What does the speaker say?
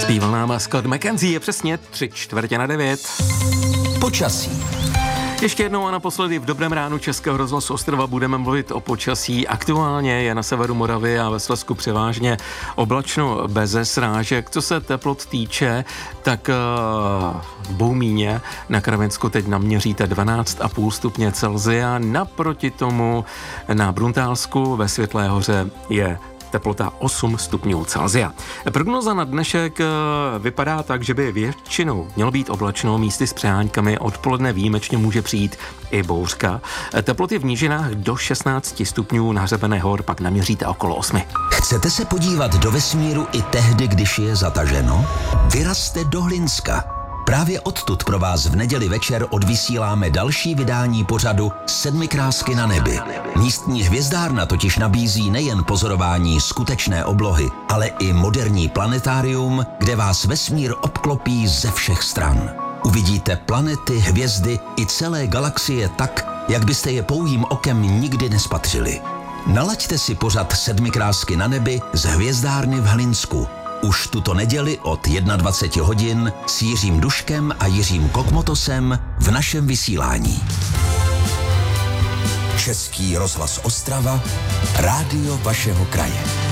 Zpíval nám Scott McKenzie, je přesně 8:45. Počasí. Ještě jednou a naposledy v Dobrém ránu Českého rozhlasu Ostrava budeme mluvit o počasí. Aktuálně je na severu Moravy a ve Slezsku převážně oblačno beze srážek. Co se teplot týče, tak v Bohumíně na Kravensku teď naměříte 12,5 stupně Celsia. Naproti tomu na Bruntálsku ve Světlé hoře je teplota 8 stupňů Celsia. Prognoza na dnešek vypadá tak, že by většinou mělo být oblačno, místy s přeháňkami, odpoledne výjimečně může přijít i bouřka. Teploty v nížinách do 16 stupňů, na hřebene hor pak naměříte okolo 8. Chcete se podívat do vesmíru i tehdy, když je zataženo? Vyrazte do Hlinska. Právě odtud pro vás v neděli večer odvysíláme další vydání pořadu Sedmikrásky na nebi. Místní hvězdárna totiž nabízí nejen pozorování skutečné oblohy, ale i moderní planetárium, kde vás vesmír obklopí ze všech stran. Uvidíte planety, hvězdy i celé galaxie tak, jak byste je pouhým okem nikdy nespatřili. Nalaďte si pořad Sedmikrásky na nebi z hvězdárny v Hlinsku. Už tuto neděli od 21 hodin s Jiřím Duškem a Jiřím Kokmotosem v našem vysílání. Český rozhlas Ostrava, rádio vašeho kraje.